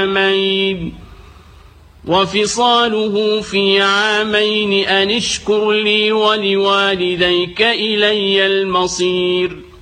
عامين وفصاله في عامين أن اشكر لي ولوالديك إلي المصير